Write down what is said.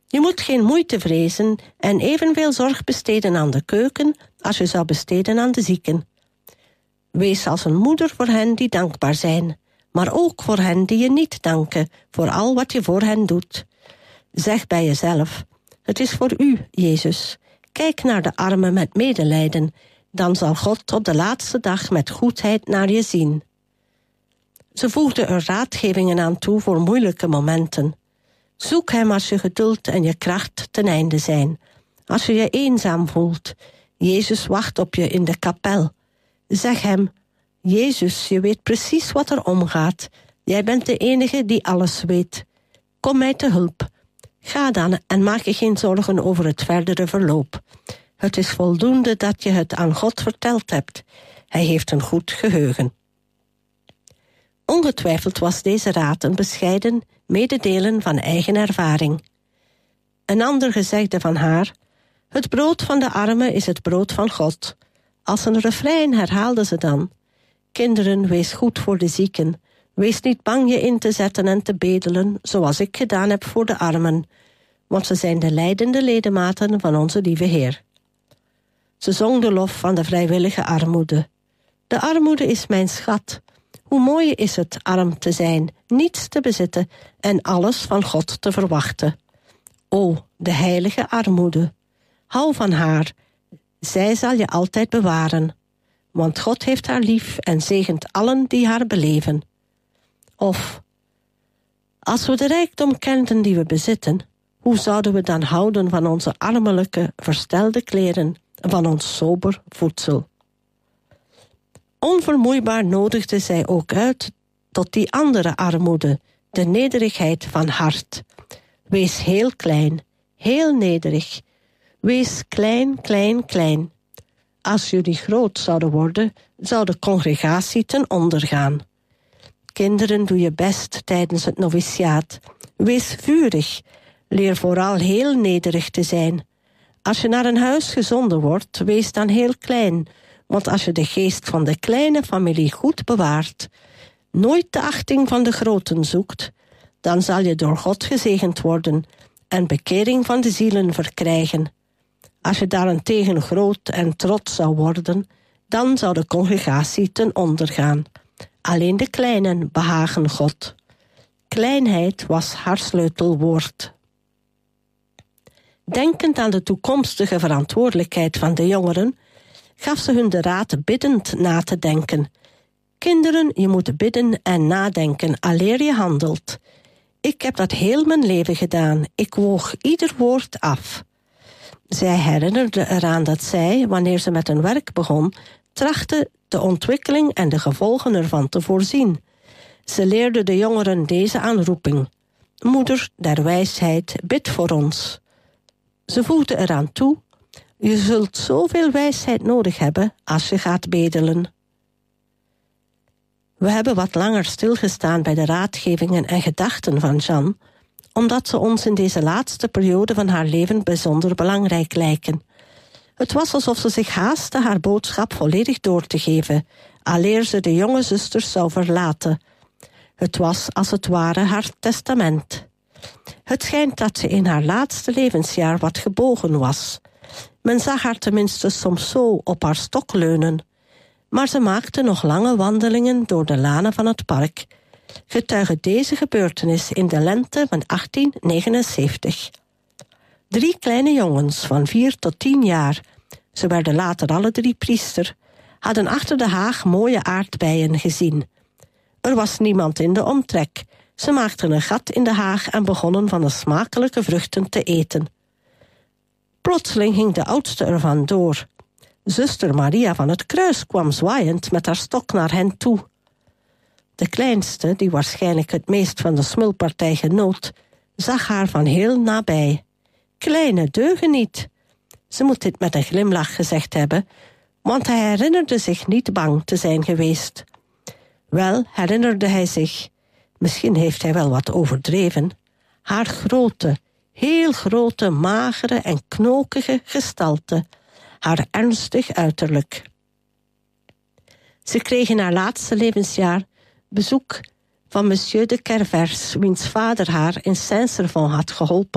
Je moet geen moeite vrezen en evenveel zorg besteden aan de keuken als je zou besteden aan de zieken. Wees als een moeder voor hen die dankbaar zijn, maar ook voor hen die je niet danken voor al wat je voor hen doet. Zeg bij jezelf: het is voor u, Jezus. Kijk naar de armen met medelijden, dan zal God op de laatste dag met goedheid naar je zien. Ze voegde er raadgevingen aan toe voor moeilijke momenten. Zoek hem als je geduld en je kracht ten einde zijn. Als je je eenzaam voelt, Jezus wacht op je in de kapel. Zeg hem: Jezus, je weet precies wat er omgaat. Jij bent de enige die alles weet. Kom mij te hulp. Ga dan en maak je geen zorgen over het verdere verloop. Het is voldoende dat je het aan God verteld hebt. Hij heeft een goed geheugen. Ongetwijfeld was deze raad een bescheiden mededelen van eigen ervaring. Een ander gezegde van haar: het brood van de armen is het brood van God. Als een refrein herhaalde ze dan: kinderen, wees goed voor de zieken. Wees niet bang je in te zetten en te bedelen, zoals ik gedaan heb voor de armen, want ze zijn de lijdende ledematen van onze lieve Heer. Ze zong de lof van de vrijwillige armoede. De armoede is mijn schat. Hoe mooi is het arm te zijn, niets te bezitten en alles van God te verwachten. O, de heilige armoede. Hou van haar, zij zal je altijd bewaren. Want God heeft haar lief en zegent allen die haar beleven. Of: als we de rijkdom kenden die we bezitten, hoe zouden we dan houden van onze armelijke, verstelde kleren, van ons sober voedsel? Onvermoeibaar nodigde zij ook uit tot die andere armoede, de nederigheid van hart. Wees heel klein, heel nederig. Wees klein, klein, klein. Als jullie groot zouden worden, zou de congregatie ten onder gaan. Kinderen, doe je best tijdens het noviciaat. Wees vurig. Leer vooral heel nederig te zijn. Als je naar een huis gezonden wordt, wees dan heel klein, want als je de geest van de kleine familie goed bewaart, nooit de achting van de groten zoekt, dan zal je door God gezegend worden en bekering van de zielen verkrijgen. Als je daarentegen groot en trots zou worden, dan zou de congregatie ten onder gaan. Alleen de kleinen behagen God. Kleinheid was haar sleutelwoord. Denkend aan de toekomstige verantwoordelijkheid van de jongeren, gaf ze hun de raad biddend na te denken. Kinderen, je moet bidden en nadenken aleer je handelt. Ik heb dat heel mijn leven gedaan. Ik woog ieder woord af. Zij herinnerde eraan dat zij, wanneer ze met een werk begon, trachtte de ontwikkeling en de gevolgen ervan te voorzien. Ze leerde de jongeren deze aanroeping: Moeder der wijsheid, bid voor ons. Ze voegde eraan toe: je zult zoveel wijsheid nodig hebben als je gaat bedelen. We hebben wat langer stilgestaan bij de raadgevingen en gedachten van Jeanne, omdat ze ons in deze laatste periode van haar leven bijzonder belangrijk lijken. Het was alsof ze zich haastte haar boodschap volledig door te geven, aleer ze de jonge zusters zou verlaten. Het was als het ware haar testament. Het schijnt dat ze in haar laatste levensjaar wat gebogen was. Men zag haar tenminste soms zo op haar stok leunen. Maar ze maakte nog lange wandelingen door de lanen van het park. Getuige deze gebeurtenis in de lente van 1879. 3 kleine jongens van 4 tot 10 jaar, ze werden later alle 3 priester, hadden achter de haag mooie aardbeien gezien. Er was niemand in de omtrek. Ze maakten een gat in de haag en begonnen van de smakelijke vruchten te eten. Plotseling ging de oudste ervan door. Zuster Maria van het Kruis kwam zwaaiend met haar stok naar hen toe. De kleinste, die waarschijnlijk het meest van de smulpartij genoot, zag haar van heel nabij. Kleine deugeniet. Ze moet dit met een glimlach gezegd hebben, want hij herinnerde zich niet bang te zijn geweest. Wel herinnerde hij zich, misschien heeft hij wel wat overdreven, haar grote, heel grote, magere en knokige gestalte, haar ernstig uiterlijk. Ze kreeg in haar laatste levensjaar bezoek van monsieur de Kervers, wiens vader haar in Saint-Servan had geholpen